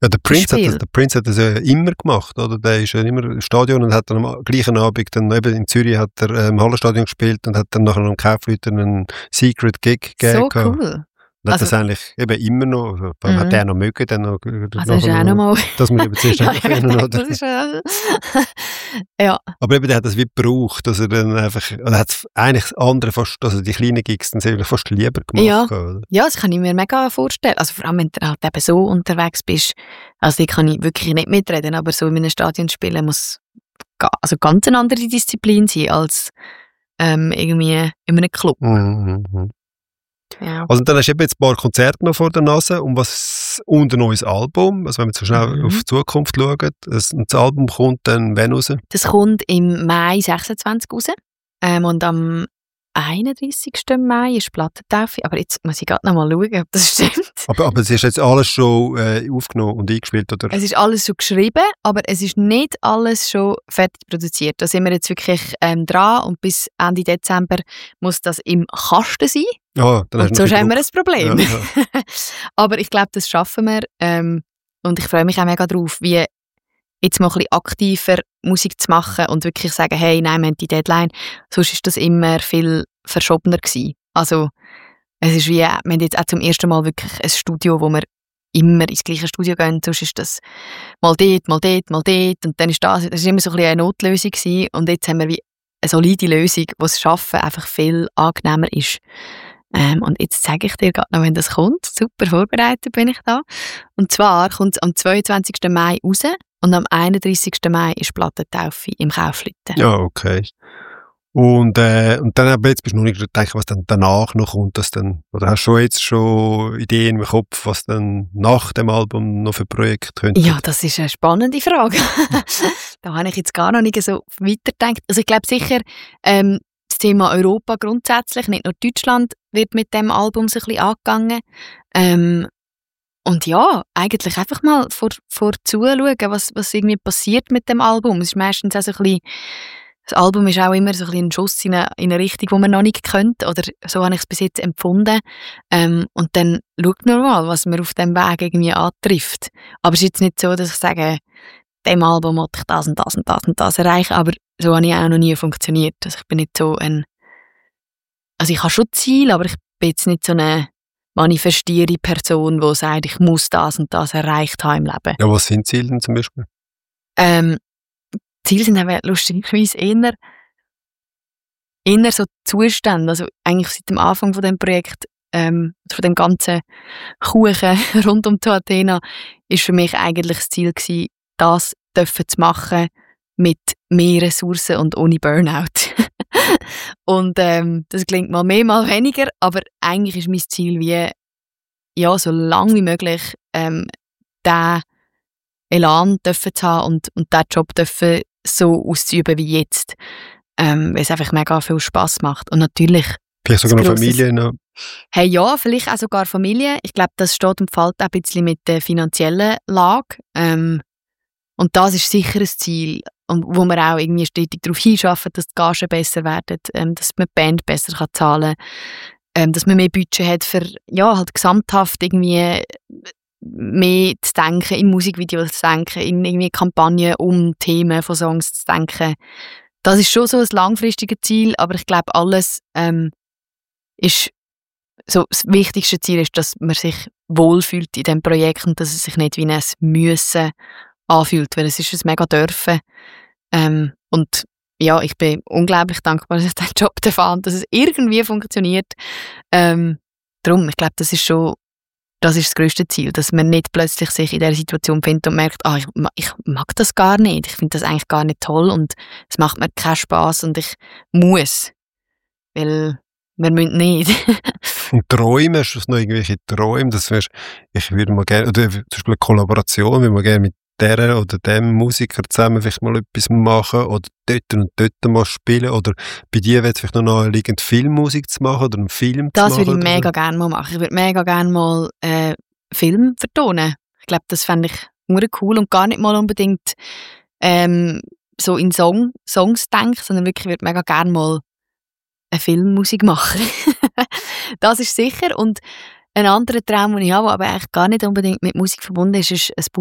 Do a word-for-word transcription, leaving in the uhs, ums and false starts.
Ja, der Prince, hat das, der Prince hat das ja immer gemacht, oder? Der ist ja immer im Stadion und hat dann am gleichen Abend, dann eben in Zürich hat er äh, im Hallenstadion gespielt und hat dann nachher am Kaufleuten einen Secret Gig gegeben. So cool. Und hat Also, das eigentlich eben immer noch, also, Mhm. hat der noch mögen, dann noch, also ist auch noch mal... das muss ich aber zuerst Ja, erkennen, ja, oder? das ist ja... ja. Aber eben, der hat das wie gebraucht, dass er dann einfach, oder hat eigentlich das andere fast, also die kleinen Gigs dann sehr fast lieber gemacht. Ja. Oder? Ja, das kann ich mir mega vorstellen. Also vor allem, wenn du halt eben so unterwegs bist, also ich kann ich wirklich nicht mitreden, aber so in einem Stadion spielen muss ga, also ganz eine andere Disziplin sein als ähm, irgendwie in einem Club. Mhm, mhm. Ja. Also dann hast du eben jetzt ein paar Konzerte noch vor der Nase und was und ein neues Album, also wenn wir so schnell Mhm. auf die Zukunft schauen, das, das Album kommt dann wann raus? Das kommt im Mai sechsundzwanzig raus. Ähm, und am einunddreißigsten Mai ist Plattentaufe. Aber jetzt muss ich gerade noch mal schauen, ob das stimmt. Aber, aber es ist jetzt alles schon äh, aufgenommen und eingespielt, oder? Es ist alles schon geschrieben, aber es ist nicht alles schon fertig produziert. Da sind wir jetzt wirklich ähm, dran und bis Ende Dezember muss das im Kasten sein. Ah, dann hast Und du noch sonst viel haben wir Druck. ein Problem. Ja, ja. Aber ich glaube, das schaffen wir. Ähm, und ich freue mich auch mega drauf, wie jetzt mal ein bisschen aktiver Musik zu machen und wirklich sagen, hey, nein, wir haben die Deadline. Sonst ist das immer viel verschobener gewesen. Also, es ist wie, wir haben jetzt auch zum ersten Mal wirklich ein Studio, wo wir immer ins gleiche Studio gehen. Sonst ist das mal dort, mal dort, mal dort. Und dann ist das, das ist immer so ein bisschen eine Notlösung gewesen. Und jetzt haben wir wie eine solide Lösung, wo das Schaffen einfach viel angenehmer ist. Ähm, und jetzt sage ich dir gerade noch, wenn das kommt. Super vorbereitet bin ich da. Und zwar kommt es am zweiundzwanzigsten Mai raus und am einunddreißigsten Mai ist Plattentaufe im Kaufleuten. Ja, okay. Und, äh, und dann aber jetzt bist du noch nicht gedacht, was dann danach noch kommt. Das dann, oder hast du schon jetzt schon Ideen im Kopf, was dann nach dem Album noch für Projekte könnte? Ja, das ist eine spannende Frage. Da habe ich jetzt gar noch nicht so weitergedacht. Also ich glaube sicher, ähm, das Thema Europa grundsätzlich, nicht nur Deutschland, wird mit dem Album so ein bisschen angegangen. Ähm, und ja, eigentlich einfach mal vor, vor zuschauen, was, was irgendwie passiert mit dem Album. Es ist meistens auch so ein bisschen, das Album ist auch immer so ein bisschen ein Schuss in eine, in eine Richtung, die man noch nicht kennt. Oder so habe ich es bis jetzt empfunden. Ähm, und dann schaut man mal, was man auf dem Weg irgendwie antrifft. Aber es ist jetzt nicht so, dass ich sage, dem Album wollte ich das und das und das und das erreichen. Aber so habe ich auch noch nie funktioniert. Also ich bin nicht so ein... Also ich habe schon Ziele, aber ich bin jetzt nicht so eine manifestierende Person, die sagt, ich muss das und das erreicht haben im Leben. Ja, was sind Ziele denn zum Beispiel? Ähm, Ziele sind eben lustigerweise eher, eher so Zustände. Also eigentlich seit dem Anfang von dem Projekt, ähm, von dem ganzen Kuchen rund um die Athena, ist für mich eigentlich das Ziel gewesen, das dürfen zu machen mit mehr Ressourcen und ohne Burnout. Und ähm, das klingt mal mehr, mal weniger, aber eigentlich ist mein Ziel wie, ja, so lange wie möglich ähm, diesen Elan dürfen zu haben und, und diesen Job dürfen so auszuüben wie jetzt. Ähm, weil es einfach mega viel Spass macht. Und natürlich... Vielleicht sogar noch grosses, Familie noch? Hey, ja, vielleicht auch sogar Familie. Ich glaube, das steht und fällt auch ein bisschen mit der finanziellen Lage. Ähm, und das ist sicher ein Ziel, und wo wir auch irgendwie stetig darauf hinschaffen, dass die Gagen besser werden, ähm, dass man die Band besser kann zahlen kann, ähm, dass man mehr Budget hat für, ja, halt gesamthaft irgendwie mehr zu denken, in Musikvideos zu denken, in irgendwie Kampagnen um Themen von Songs zu denken. Das ist schon so ein langfristiges Ziel, aber ich glaube, alles ähm, ist so, das wichtigste Ziel ist, dass man sich wohlfühlt in diesem Projekt und dass es sich nicht wie ein Müssen anfühlt, weil es ist ein mega Dürfen. Ähm, und ja, ich bin unglaublich dankbar, dass ich diesen Job fand, dass es irgendwie funktioniert. Ähm, darum, ich glaube, das ist schon, das ist das grösste Ziel, dass man nicht plötzlich sich in dieser Situation findet und merkt, ah, ich, ich mag das gar nicht, ich finde das eigentlich gar nicht toll und es macht mir keinen Spass und ich muss, weil wir müssen nicht. Und Träume, hast du noch irgendwelche Träume? Das wärst, ich würde mal gerne, oder zum Beispiel eine Kollaboration, würde man gerne mit der oder dem Musiker zusammen vielleicht mal etwas machen oder dort und dort mal spielen oder bei dir wird es vielleicht noch naheliegend Filmmusik zu machen oder einen Film das zu machen? Das würde ich mega so? gerne mal machen. Ich würde mega gerne mal äh, Film vertonen. Ich glaube, das fände ich nur cool und gar nicht mal unbedingt ähm, so in Song, Songs denken, sondern wirklich würde mega gerne mal eine Filmmusik machen. Das ist sicher. Und ein anderer Traum, den ich habe, der aber eigentlich gar nicht unbedingt mit Musik verbunden ist, ist ein Buch